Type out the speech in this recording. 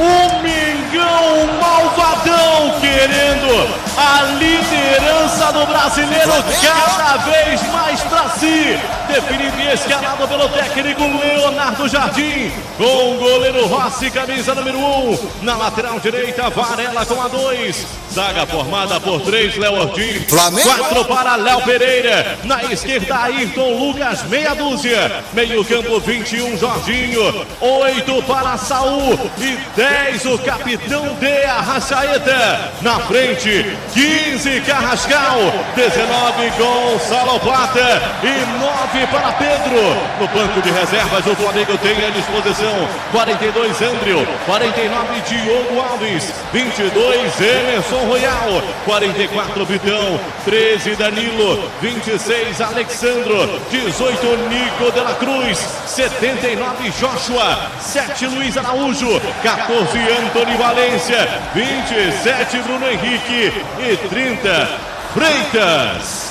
O Mengão malvadão querendo a liderança do brasileiro cada vez mais para si. Definido e escalado pelo técnico Leonardo Jardim, com o goleiro Rossi, camisa número 1. Na lateral direita, Varela com a 2. Zaga formada por 3, Léo Ortiz. 4 para Léo Pereira. Na esquerda, Ayrton Lucas, meia dúzia. Meio campo, 21, Jorginho. 8 para Saul. E 10, o capitão de Arrascaeta. Na frente, 15, Carrascal. 19, Gonçalo Plata. E 9 para Pedro. No banco de reservas, o Flamengo tem à disposição 42, André. 49, Diogo Alves. 22, Emerson Royal. 44, Vitão. 13, Danilo. 26, Alexandro. 18, Nico de la Cruz. 79, Joshua. 7, Luiz Araújo. 14, Antony Valência. 27, Bruno Henrique. E 30, Freitas.